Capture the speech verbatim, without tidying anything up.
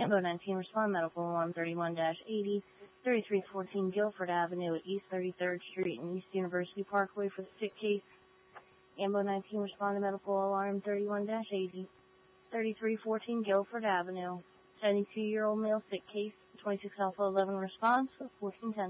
Ambo nineteen, respond medical alarm thirty-one eighty, thirty-three fourteen Guilford Avenue at East thirty-third Street and East University Parkway for the sick case. Ambo nineteen, respond to medical alarm thirty-one eighty, thirty-three fourteen Guilford Avenue. seventy-two-year-old male sick case, twenty-six Alpha eleven response, fourteen ten.